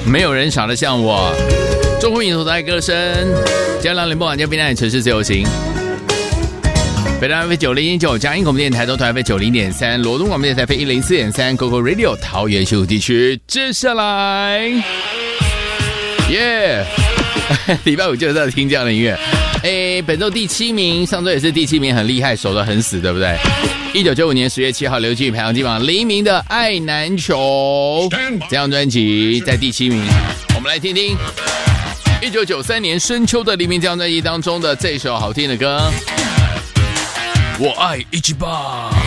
没有人傻得像我。中国民族的爱歌声，加上联播网加滨海城市自由行。北大 F 90.9，嘉义广播电台东台 F 90.3，罗东广播电台 F 104.3 ，GoGo Radio 桃园西湖地区。接下来，耶、礼拜五就是要听这样的音乐。本周第7名，上周也是第7名，很厉害，守得很死，对不对？1995年10月7号，流行排行金榜黎明的《爱难求》这张专辑在第7名。我们来听听1993年深秋的黎明这张专辑当中的这首好听的歌。我爱一起吧。